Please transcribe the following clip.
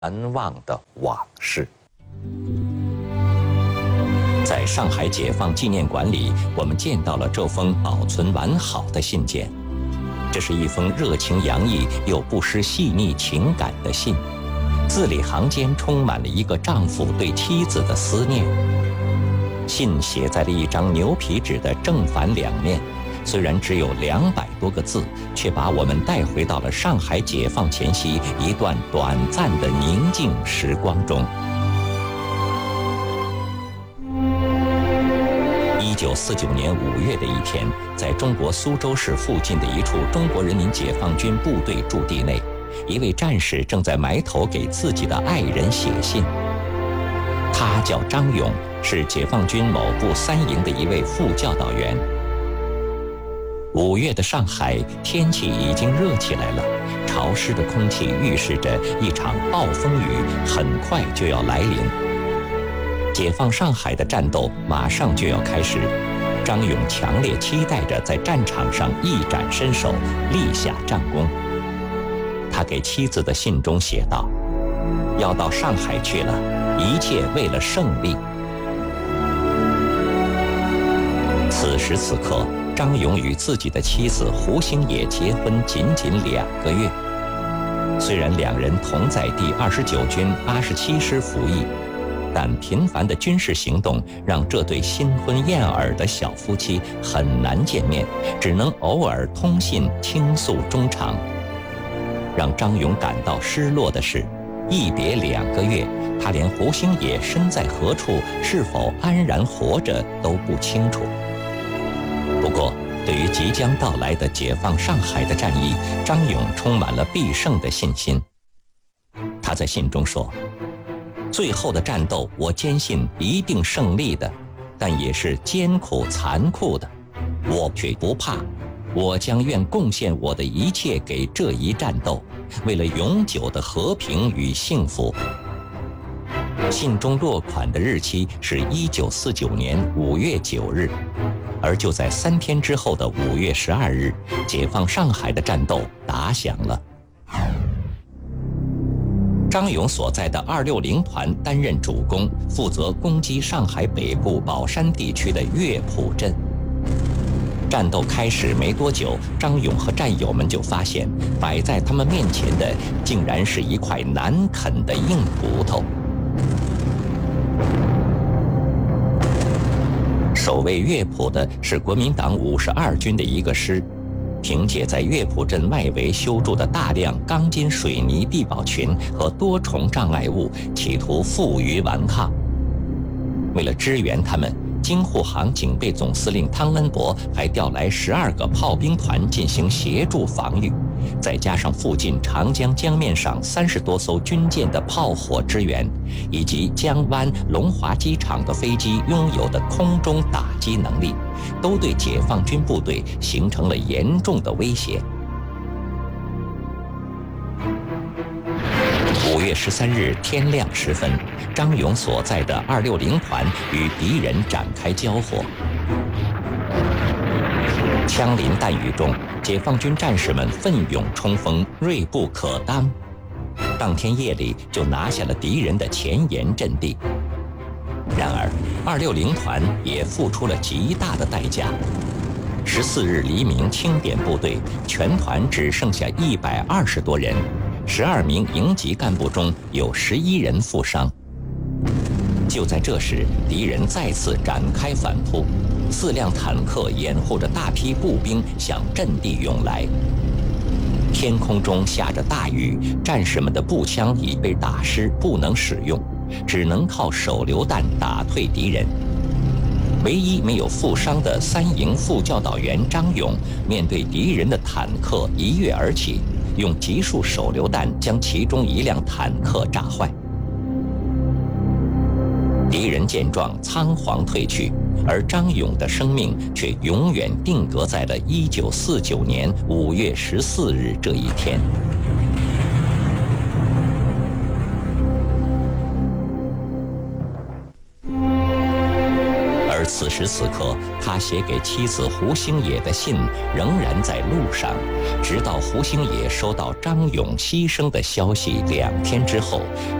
难忘的往事。在上海解放纪念馆里，我们见到了这封保存完好的信件。这是一封热情洋溢又不失细腻情感的信，字里行间充满了一个丈夫对妻子的思念。信写在了一张牛皮纸的正反两面，虽然只有200多个字，却把我们带回到了上海解放前夕一段短暂的宁静时光中。1949年5月的一天，在中国苏州市附近的一处中国人民解放军部队驻地内，一位战士正在埋头给自己的爱人写信。他叫张勇，是解放军某部3营的一位副教导员。5月的上海天气已经热起来了，潮湿的空气预示着一场暴风雨很快就要来临。解放上海的战斗马上就要开始，张勇强烈期待着在战场上一展身手，立下战功。他给妻子的信中写道：要到上海去了，一切为了胜利。此时此刻，张勇与自己的妻子胡星野结婚仅仅2个月。虽然2人同在第29军87师服役，但频繁的军事行动让这对新婚燕尔的小夫妻很难见面，只能偶尔通信倾诉衷肠。让张勇感到失落的是，一别2个月，他连胡星野身在何处，是否安然活着都不清楚。不过，对于即将到来的解放上海的战役，张勇充满了必胜的信心。他在信中说：最后的战斗，我坚信一定胜利的，但也是艰苦残酷的，我却不怕。我将愿贡献我的一切给这一战斗，为了永久的和平与幸福。信中落款的日期是1949年5月9日，而就在3天之后的5月12日，解放上海的战斗打响了。张勇所在的260团担任主攻，负责攻击上海北部宝山地区的乐浦镇。战斗开始没多久，张勇和战友们就发现，摆在他们面前的竟然是一块难啃的硬骨头。守卫乐浦的是国民党52军的一个师，凭借在乐浦镇外围修筑的大量钢筋水泥地堡群和多重障碍物，企图负隅顽抗。为了支援他们，京沪杭警备总司令汤恩伯还调来12个炮兵团进行协助防御，再加上附近长江江面上30多艘军舰的炮火支援，以及江湾龙华机场的飞机拥有的空中打击能力，都对解放军部队形成了严重的威胁。5月13日天亮时分，张勇所在的260团与敌人展开交火。枪林弹雨中，解放军战士们奋勇冲锋，锐不可当。当天夜里就拿下了敌人的前沿阵地。然而260团也付出了极大的代价。14日黎明清点部队，全团只剩下120多人，12名营级干部中有11人负伤。就在这时，敌人再次展开反扑，4辆坦克掩护着大批步兵向阵地涌来。天空中下着大雨，战士们的步枪已被打湿，不能使用，只能靠手榴弹打退敌人。唯一没有负伤的3营副教导员张勇，面对敌人的坦克一跃而起，用集束手榴弹将其中1辆坦克炸坏。敌人见状仓皇退去，而张勇的生命却永远定格在了1949年5月14日这一天。而此时此刻，他写给妻子胡星野的信仍然在路上，直到胡星野收到张勇牺牲的消息2天之后，